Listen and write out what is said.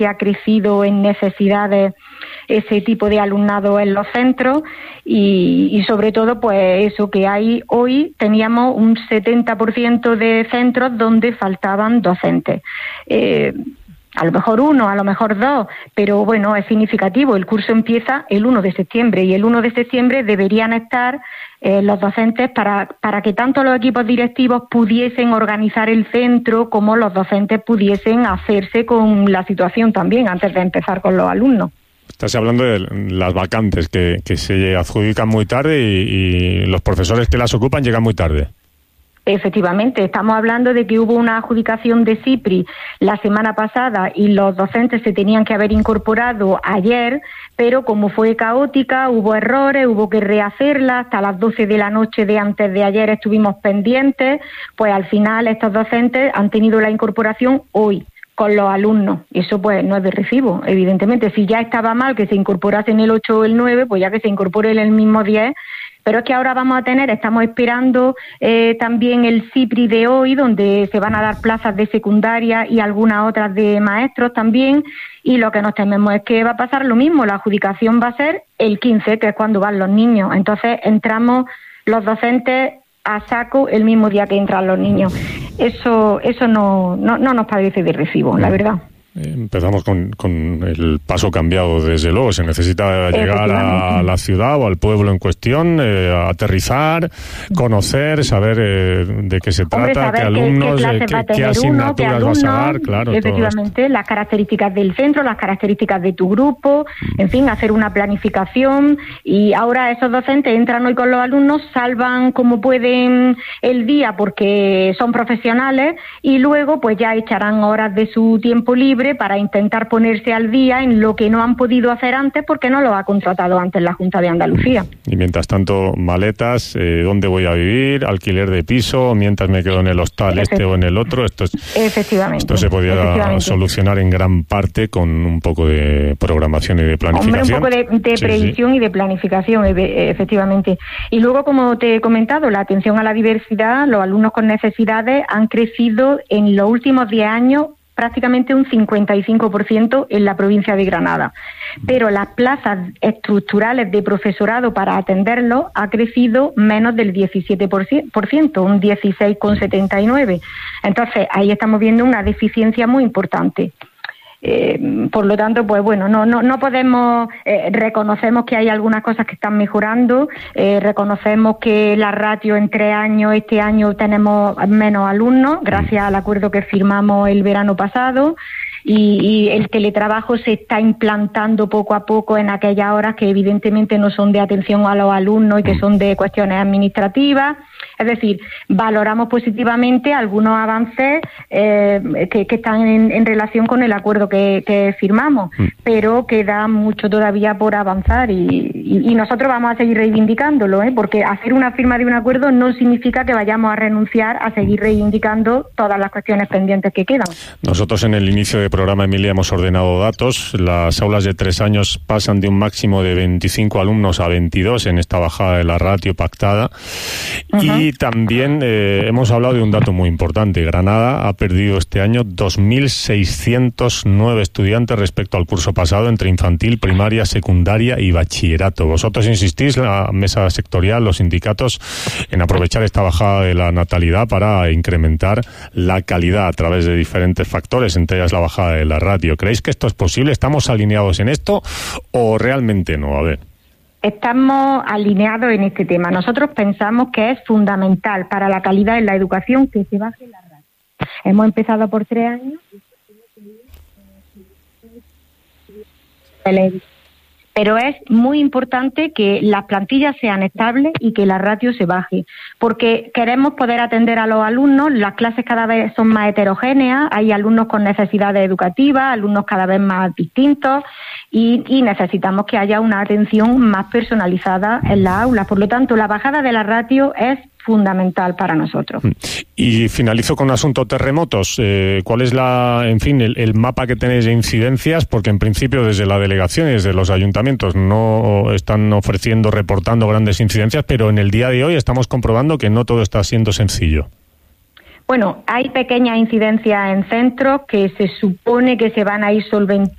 que ha crecido en necesidades ese tipo de alumnado en los centros y sobre todo pues eso que hay hoy teníamos un 70% de centros donde faltaban docentes. A lo mejor uno, a lo mejor dos, pero bueno, es significativo. El curso empieza el 1 de septiembre y el 1 de septiembre deberían estar los docentes para que tanto los equipos directivos pudiesen organizar el centro como los docentes pudiesen hacerse con la situación también antes de empezar con los alumnos. Estás hablando de las vacantes que se adjudican muy tarde y los profesores que las ocupan llegan muy tarde. Efectivamente, estamos hablando de que hubo una adjudicación de CIPRI la semana pasada y los docentes se tenían que haber incorporado ayer, pero como fue caótica, hubo errores, hubo que rehacerla, hasta las 12 de la noche de antes de ayer estuvimos pendientes, pues al final estos docentes han tenido la incorporación hoy con los alumnos. Eso pues no es de recibo, evidentemente. Si ya estaba mal que se incorporase en el 8 o el 9, pues ya que se incorpore en el mismo 10. Pero es que ahora estamos esperando también el CIPRI de hoy, donde se van a dar plazas de secundaria y algunas otras de maestros también, y lo que nos tememos es que va a pasar lo mismo, la adjudicación va a ser el 15, que es cuando van los niños. Entonces entramos los docentes a saco el mismo día que entran los niños. Eso no nos parece de recibo, la verdad. Empezamos con el paso cambiado, desde luego. Se necesita llegar a la ciudad o al pueblo en cuestión, aterrizar, conocer, saber de qué se trata, qué alumnos, qué asignaturas vas a dar, claro. Efectivamente, las características del centro, las características de tu grupo, en fin, hacer una planificación. Y ahora esos docentes entran hoy con los alumnos, salvan como pueden el día porque son profesionales y luego pues ya echarán horas de su tiempo libre para intentar ponerse al día en lo que no han podido hacer antes porque no lo ha contratado antes la Junta de Andalucía. Y mientras tanto, maletas, ¿dónde voy a vivir? Alquiler de piso, mientras me quedo en el hostal o en el otro. Esto se podría solucionar en gran parte con un poco de programación y de planificación. Un poco de previsión y de planificación, efectivamente. Y luego, como te he comentado, la atención a la diversidad, los alumnos con necesidades han crecido en los últimos 10 años prácticamente un 55% en la provincia de Granada. Pero las plazas estructurales de profesorado para atenderlo ha crecido menos del 17%, un 16,79%. Entonces, ahí estamos viendo una deficiencia muy importante. Por lo tanto, pues bueno, no podemos, reconocemos que hay algunas cosas que están mejorando, reconocemos que la ratio en 3 años, este año tenemos menos alumnos, gracias al acuerdo que firmamos el verano pasado, y el teletrabajo se está implantando poco a poco en aquellas horas que evidentemente no son de atención a los alumnos y que son de cuestiones administrativas. Es decir, valoramos positivamente algunos avances que están en relación con el acuerdo que firmamos, pero queda mucho todavía por avanzar y nosotros vamos a seguir reivindicándolo, porque hacer una firma de un acuerdo no significa que vayamos a renunciar a seguir reivindicando todas las cuestiones pendientes que quedan. Nosotros en el inicio del programa, Emilia, hemos ordenado datos. Las aulas de 3 años pasan de un máximo de 25 alumnos a 22 en esta bajada de la ratio pactada. Y también hemos hablado de un dato muy importante. Granada ha perdido este año 2.609 estudiantes respecto al curso pasado entre infantil, primaria, secundaria y bachillerato. Vosotros insistís, la mesa sectorial, los sindicatos, en aprovechar esta bajada de la natalidad para incrementar la calidad a través de diferentes factores, entre ellas la bajada de la ratio. ¿Creéis que esto es posible? ¿Estamos alineados en esto o realmente no? A ver. Estamos alineados en este tema. Nosotros pensamos que es fundamental para la calidad en la educación que se baje la ratio. Hemos empezado por 3 años. Pero es muy importante que las plantillas sean estables y que la ratio se baje, porque queremos poder atender a los alumnos. Las clases cada vez son más heterogéneas, hay alumnos con necesidades educativas, alumnos cada vez más distintos y necesitamos que haya una atención más personalizada en las aulas. Por lo tanto, la bajada de la ratio es fundamental para nosotros. Y finalizo con asunto terremotos. ¿Cuál es el mapa que tenéis de incidencias? Porque en principio desde la delegación y desde los ayuntamientos no están reportando grandes incidencias, pero en el día de hoy estamos comprobando que no todo está siendo sencillo. Bueno, hay pequeñas incidencias en centros que se supone que se van a ir solventando